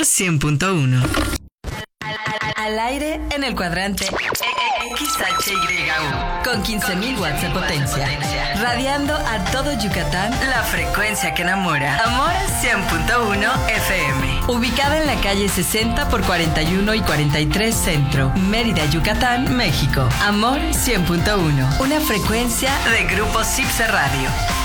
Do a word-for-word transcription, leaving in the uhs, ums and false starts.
cien punto uno. Al aire en el cuadrante X H Y U con quince mil watts de potencia, radiando a todo Yucatán la frecuencia que enamora. Amor cien punto uno F M. Ubicada en la calle sesenta por cuarenta y uno y cuarenta y tres Centro, Mérida, Yucatán, México. Amor cien punto uno, una frecuencia de Grupo Cipse Radio.